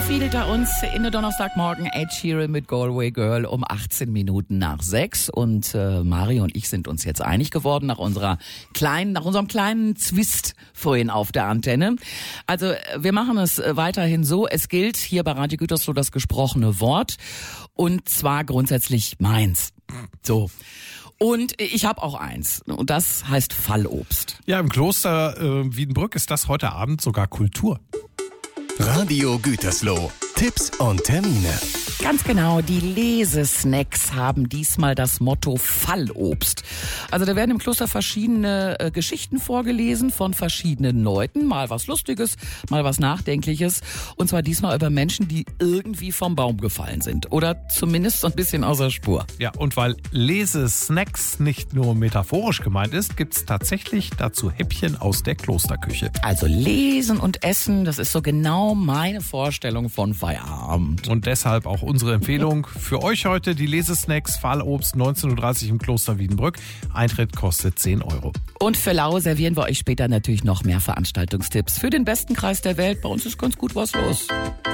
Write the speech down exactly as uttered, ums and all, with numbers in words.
verabschiedet er uns in der Donnerstagmorgen Ed Sheeran mit Galway Girl um achtzehn Minuten nach sechs. Und äh, Mario und ich sind uns jetzt einig geworden nach unserer kleinen, nach unserem kleinen Zwist vorhin auf der Antenne. Also wir machen es weiterhin so, es gilt hier bei Radio Gütersloh das gesprochene Wort und zwar grundsätzlich meins. So. Und ich habe auch eins und das heißt Fallobst. Ja, im Kloster äh, Wiedenbrück ist das heute Abend sogar Kultur. Radio Gütersloh. Tipps und Termine. Ganz genau, die Lesesnacks haben diesmal das Motto Fallobst. Also da werden im Kloster verschiedene äh, Geschichten vorgelesen von verschiedenen Leuten. Mal was Lustiges, mal was Nachdenkliches. Und zwar diesmal über Menschen, die irgendwie vom Baum gefallen sind. Oder zumindest so ein bisschen außer Spur. Ja, und weil Lesesnacks nicht nur metaphorisch gemeint ist, gibt's tatsächlich dazu Häppchen aus der Klosterküche. Also lesen und essen, das ist so genau meine Vorstellung von Feierabend. Und deshalb auch unsere Empfehlung für euch heute, die Lesesnacks Fallobst neunzehn Uhr dreißig im Kloster Wiedenbrück. Eintritt kostet zehn Euro. Und für lau servieren wir euch später natürlich noch mehr Veranstaltungstipps für den besten Kreis der Welt. Bei uns ist ganz gut was los.